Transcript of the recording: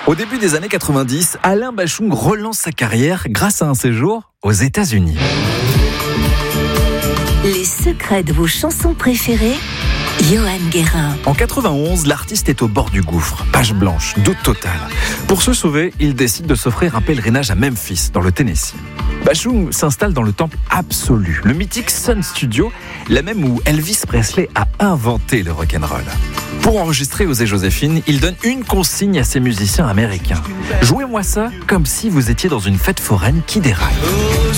Au début des années 90, Alain Bachung relance sa carrière grâce à un séjour aux États-Unis. Les secrets de vos chansons préférées, Johan Guérin. En 91, l'artiste est au bord du gouffre, page blanche, doute total. Pour se sauver, il décide de s'offrir un pèlerinage à Memphis, dans le Tennessee. Bachung s'installe dans le temple absolu, le mythique Sun Studio, la même où Elvis Presley a inventé le rock'n'roll. Pour enregistrer Osez Joséphine, il donne une consigne à ses musiciens américains. Jouez-moi ça comme si vous étiez dans une fête foraine qui déraille.